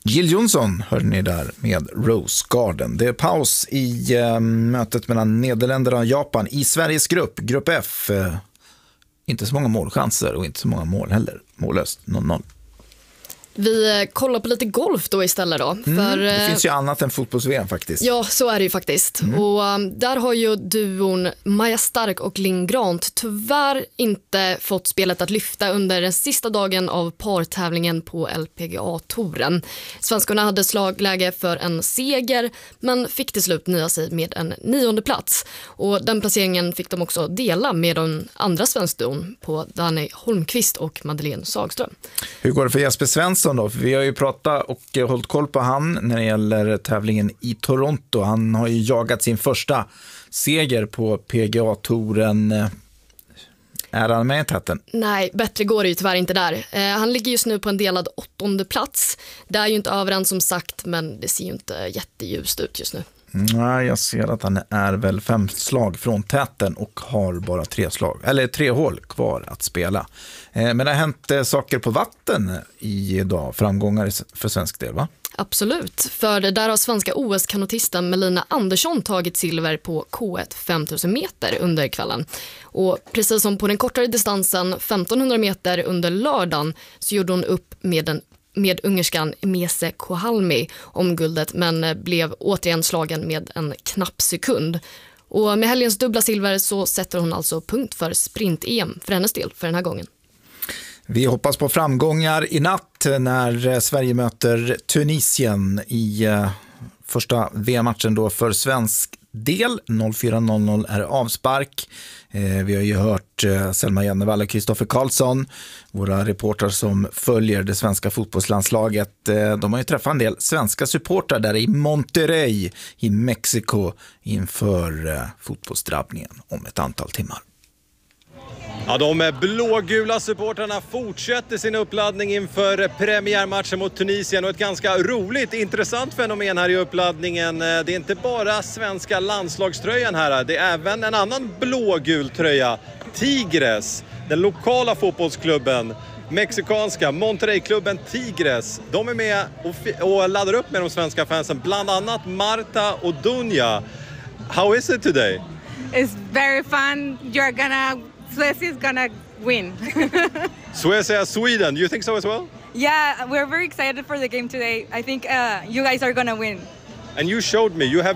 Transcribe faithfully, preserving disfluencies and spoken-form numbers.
Jill Johnson hörde ni där med Rose Garden. Det är paus i eh, mötet mellan Nederländerna och Japan i Sveriges grupp, grupp F. Eh, inte så många målchanser och inte så många mål heller. Mållöst, noll noll. Vi kollar på lite golf då istället då. Mm, för, det finns ju annat än fotbolls-V M faktiskt. Ja, så är det ju faktiskt. Mm. Och um, där har ju duon Maja Stark och Linn Grant tyvärr inte fått spelet att lyfta under den sista dagen av partävlingen på L P G A-touren. Svenskarna hade slagläge för en seger men fick till slut nöja sig med en nionde plats. Och den placeringen fick de också dela med den andra svenskduon på Danny Holmqvist och Madeleine Sagström. Hur går det för Jesper Svensson då? För vi har ju pratat och hållit koll på han när det gäller tävlingen i Toronto. Han har ju jagat sin första seger på P G A-touren. Är han med i täten? Nej, bättre går det ju tyvärr inte där. Eh, han ligger just nu på en delad åttonde plats. Det är ju inte över än som sagt, men det ser ju inte jätteljust ut just nu. Nej, jag ser att han är väl fem slag från täten och har bara tre slag, eller tre hål kvar att spela. Eh, men det har hänt eh, saker på vatten idag, framgångar för svensk del, va? Absolut, för där har svenska O S-kanotisten Melina Andersson tagit silver på K ett femtusen meter under kvällen. Och precis som på den kortare distansen femtonhundra meter under lördagen så gjorde hon upp med den med ungerskan Mese Kohalmi om guldet men blev återigen slagen med en knapp sekund. Och med helgens dubbla silver så sätter hon alltså punkt för sprint-E M för hennes del för den här gången. Vi hoppas på framgångar i natt när Sverige möter Tunisien i första V M-matchen då för svensk del. noll fyra noll noll är avspark. Eh, vi har ju hört eh, Selma Jennevall och Kristoffer Karlsson, våra reportrar som följer det svenska fotbollslandslaget. Eh, de har ju träffat en del svenska supportrar där i Monterrey i Mexiko inför eh, fotbollsdrabbningen om ett antal timmar. Ja, de blågula supportrarna fortsätter sin uppladdning inför premiärmatchen mot Tunisien och ett ganska roligt, intressant fenomen här i uppladdningen. Det är inte bara svenska landslagströjan här, det är även en annan blågul tröja, Tigres, den lokala fotbollsklubben, mexikanska Monterrey-klubben Tigres. De är med och, och laddar upp med de svenska fansen, bland annat Marta och Dunja. How is it today? It's very fun. You're gonna Suecia is gonna win. Suecia, Sweden. You think so as well? Yeah, we're very excited for the game today. I think uh, you guys are gonna win. And you showed me, you have